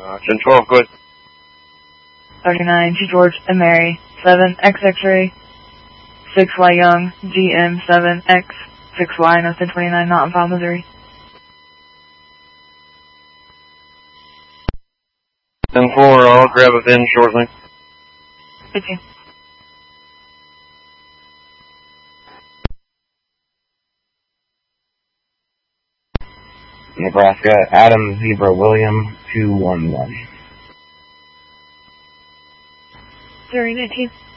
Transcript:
10-12, good. 39 to George and Mary, 7 X-X-ray, 6Y Young, GM 7X, 6Y, no 1029, not in file, Missouri. 10-4, I'll grab a VIN shortly. 15. Nebraska, Adam Zebra William 211. 019.